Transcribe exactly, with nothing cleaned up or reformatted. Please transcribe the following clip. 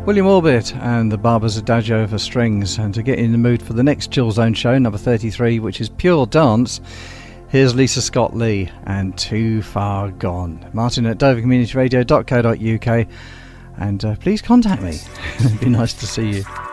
William Orbit and the Barbers Adagio for strings. And to get in the mood for the next Chill Zone show, number thirty-three, which is pure dance, here's Lisa Scott Lee and Too Far Gone. Martin at dover community radio dot co dot uk, and uh, please contact me. It'd be nice to see you.